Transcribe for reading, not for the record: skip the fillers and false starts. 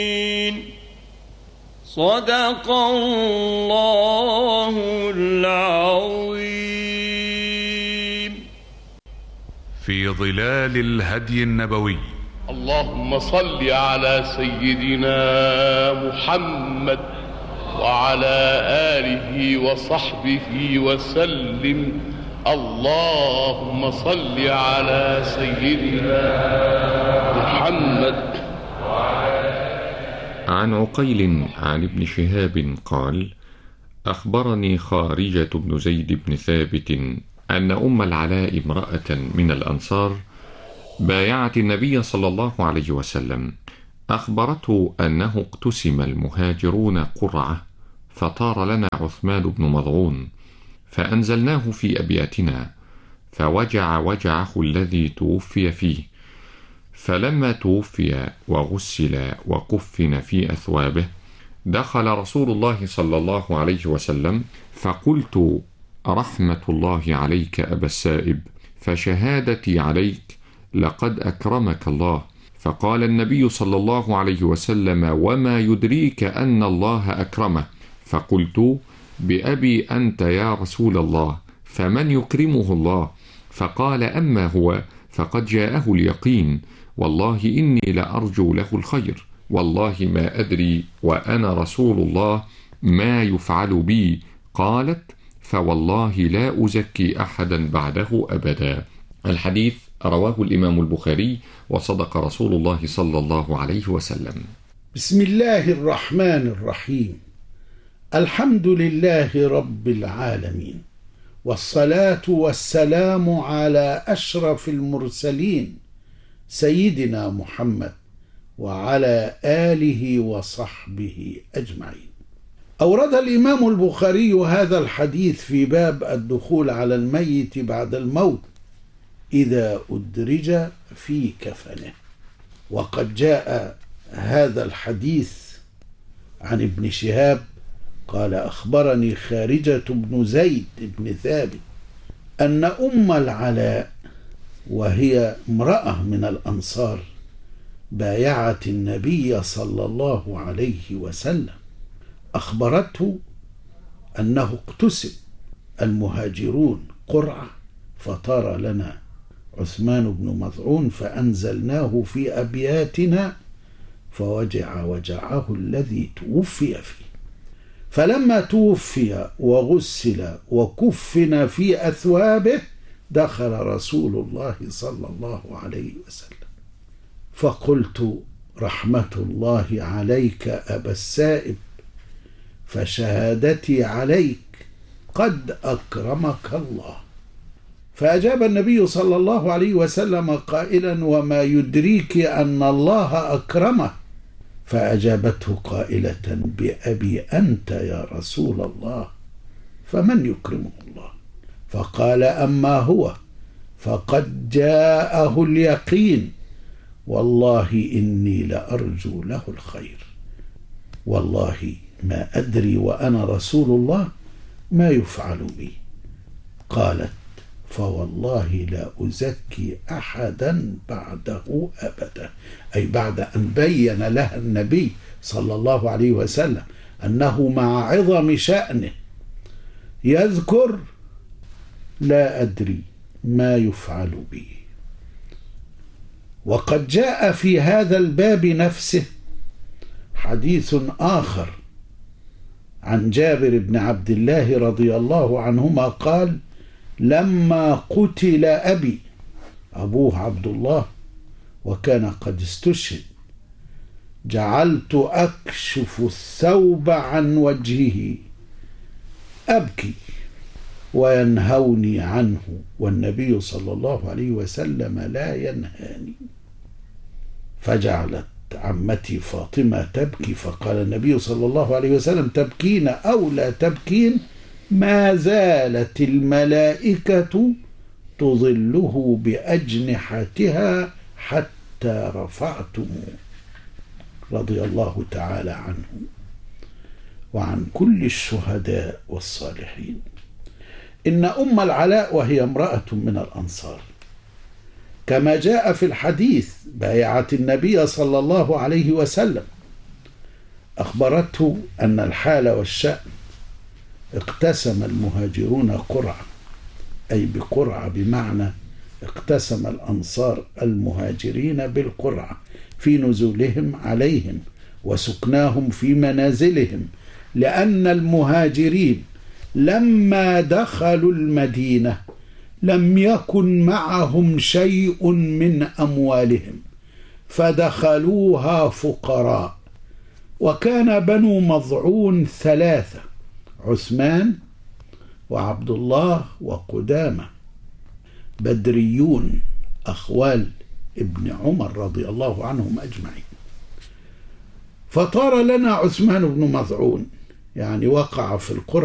صدق الله العظيم. في ظلال الهدي النبوي. اللهم صل على سيدنا محمد وعلى آله وصحبه وسلم. اللهم صل على سيدنا محمد. عن عقيل عن ابن شهاب قال: أخبرني خارجة بن زيد بن ثابت أن أم العلاء امرأة من الأنصار بايعت النبي صلى الله عليه وسلم، أخبرته أنه اقتسم المهاجرون قرعة، فطار لنا عثمان بن مضعون، فأنزلناه في أبياتنا، فوجع وجعه الذي توفي فيه. فلما توفي وغسل وكفن في أثوابه، دخل رسول الله صلى الله عليه وسلم، فقلت: رحمة الله عليك أبا السائب، فشهادتي عليك، لقد أكرمك الله. فقال النبي صلى الله عليه وسلم: وما يدريك أن الله أكرمه؟ فقلت: بأبي أنت يا رسول الله، فمن يكرمه الله؟ فقال: أما هو فقد جاءه اليقين، والله إني لأرجو له الخير، والله ما أدري وأنا رسول الله ما يفعل بي. قالت: فوالله لا أزكي أحدا بعده أبدا. الحديث رواه الإمام البخاري، وصدق رسول الله صلى الله عليه وسلم. بسم الله الرحمن الرحيم. الحمد لله رب العالمين، والصلاة والسلام على أشرف المرسلين سيدنا محمد وعلى آله وصحبه أجمعين. أورد الإمام البخاري هذا الحديث في باب الدخول على الميت بعد الموت إذا أدرج في كفنه. وقد جاء هذا الحديث عن ابن شهاب قال: أخبرني خارجة بن زيد بن ثابت أن أم العلاء، وهي امرأة من الأنصار، بايعت النبي صلى الله عليه وسلم، أخبرته أنه اقتسم المهاجرون قرعة، فطار لنا عثمان بن مضعون، فأنزلناه في أبياتنا، فوجع وجعه الذي توفي فيه. فلما توفي وغسل وكفن في أثوابه، دخل رسول الله صلى الله عليه وسلم، فقلت: رحمة الله عليك أبا السائب، فشهادتي عليك، قد أكرمك الله. فأجاب النبي صلى الله عليه وسلم قائلا: وما يدريك أن الله أكرمه؟ فأجابته قائلة: بأبي أنت يا رسول الله، فمن يكرمه الله؟ فقال: أما هو فقد جاءه اليقين، والله إني لأرجو له الخير، والله ما أدري وأنا رسول الله ما يفعل بي. قالت: فوالله لا أزكي أحدا بعده أبدا، أي بعد أن بين لها النبي صلى الله عليه وسلم أنه مع عظم شأنه يذكر: لا أدري ما يفعل بي. وقد جاء في هذا الباب نفسه حديث آخر عن جابر بن عبد الله رضي الله عنهما قال: لما قتل أبي، أبوه عبد الله، وكان قد استشهد، جعلت أكشف الثوب عن وجهه أبكي وينهوني عنه، والنبي صلى الله عليه وسلم لا ينهاني. فجعلت عمتي فاطمة تبكي، فقال النبي صلى الله عليه وسلم: تبكين أو لا تبكين، ما زالت الملائكة تظله بأجنحتها حتى رفعتموه. رضي الله تعالى عنه وعن كل الشهداء والصالحين. إن أم العلاء وهي امرأة من الأنصار، كما جاء في الحديث، بايعت النبي صلى الله عليه وسلم، أخبرته أن الحال والشأن اقتسم المهاجرون قرعة، أي بقرعة، بمعنى اقتسم الأنصار المهاجرين بالقرعة في نزولهم عليهم وسكناهم في منازلهم، لأن المهاجرين لما دخلوا المدينة لم يكن معهم شيء من أموالهم فدخلوها فقراء. وكان بنو مضعون 3: عثمان وعبد الله وقدامة، بدريون أخوال ابن عمر رضي الله عنهم أجمعين. فطار لنا عثمان بن مضعون، يعني وقع في القرى